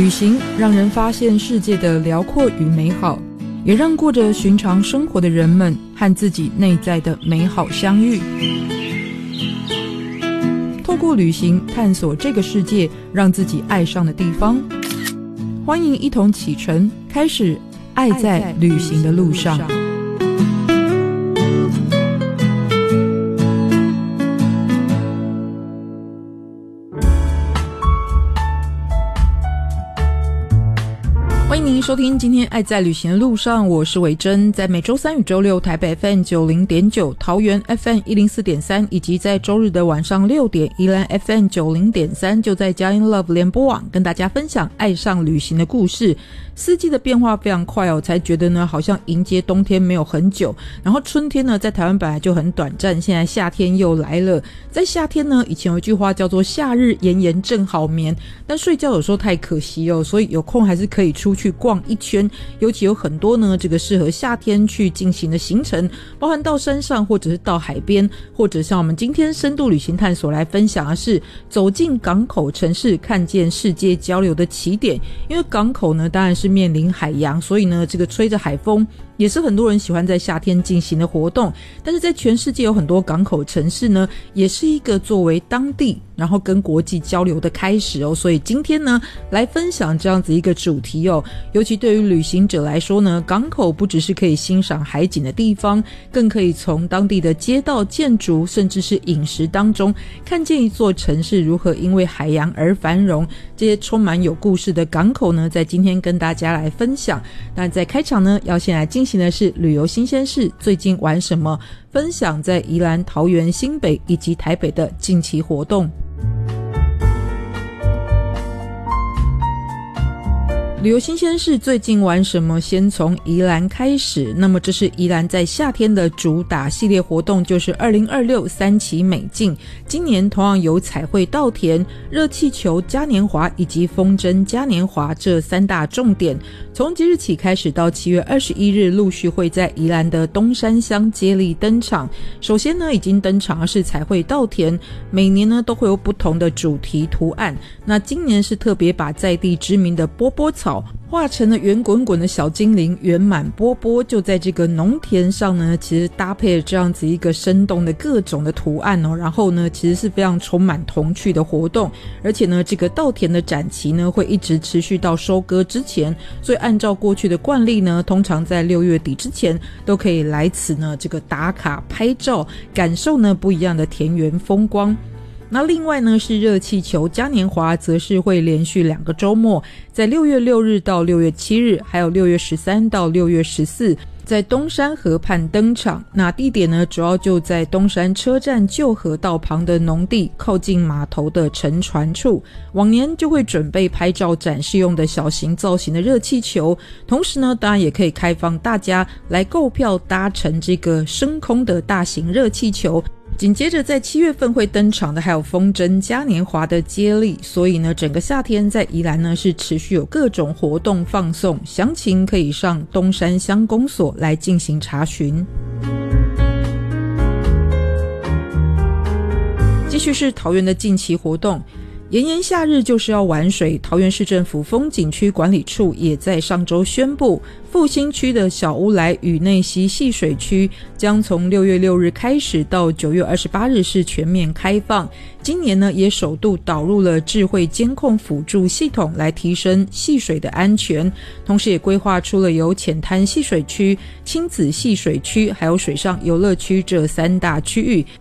旅行让人发现世界的辽阔与美好，也让过着寻常生活的人们和自己内在的美好相遇。透过旅行探索这个世界让自己爱上的地方，欢迎一同启程，开始爱在旅行的路上。欢迎您收听今天爱在旅行的路上，我是维珍，在每周三与周六台北 FM 90.9、桃园 FM 104.3，以及在周日的晚上6点宜兰 FM 90.3，就在佳音 Love 联播网跟大家分享爱上旅行的故事。四季的变化非常快哦，才觉得呢好像迎接冬天没有很久，然后春天呢在台湾本来就很短暂，现在夏天又来了。在夏天呢，以前有一句话叫做夏日炎炎正好眠，但睡觉有时候太可惜哦，所以有空还是可以出去逛一圈，尤其有很多呢这个适合夏天去进行的行程，包含到山上或者是到海边，或者像我们今天深度旅行探索来分享的是走进港口城市，看见世界交流的起点。因为港口呢当然是面临海洋，所以呢这个吹着海风也是很多人喜欢在夏天进行的活动。但是在全世界有很多港口城市呢，也是一个作为当地然后跟国际交流的开始哦。所以今天呢来分享这样子一个主题哦，尤其对于旅行者来说呢，港口不只是可以欣赏海景的地方，更可以从当地的街道建筑甚至是饮食当中看见一座城市如何因为海洋而繁荣。这些充满有故事的港口呢，在今天跟大家来分享。那在开场呢，要先来进行的是旅游新鲜事，最近玩什么，分享在宜兰、桃园、新北以及台北的近期活动。旅游新鲜事最近玩什么，先从宜兰开始。那么这是宜兰在夏天的主打系列活动，就是2026三期美境。今年同样有彩绘稻田、热气球嘉年华以及风筝嘉年华这三大重点。从即日起开始到7月21日，陆续会在宜兰的东山乡接力登场。首先呢，已经登场的是彩绘稻田，每年呢都会有不同的主题图案。那今年是特别把在地知名的波波草画成了圆滚滚的小精灵，圆满波波就在这个农田上呢，其实搭配了这样子一个生动的各种的图案哦。然后呢，其实是非常充满童趣的活动，而且呢，这个稻田的展期呢会一直持续到收割之前，所以按照过去的惯例呢，通常在6月底之前都可以来此呢这个打卡拍照，感受呢不一样的田园风光。那另外呢是热气球嘉年华，则是会连续2个周末，在6月6日到6月7日，还有6月13到6月14，在东山河畔登场。那地点呢主要就在东山车站旧河道旁的农地，靠近码头的沉船处。往年就会准备拍照展示用的小型造型的热气球，同时呢当然也可以开放大家来购票搭乘这个升空的大型热气球。紧接着在7月份会登场的还有风筝嘉年华的接力，所以呢整个夏天在宜兰呢是持续有各种活动放送，详情可以上东山乡公所来进行查询。继续是桃园的近期活动，炎炎夏日就是要玩水，桃园市政府风景区管理处也在上周宣布，复兴区的小乌来与内溪戏水区将从6月6日开始到9月28日是全面开放。今年呢也首度导入了智慧监控辅助系统来提升戏水的安全，同时也规划出了有浅滩戏水区、亲子戏水区还有水上游乐区这3大区域，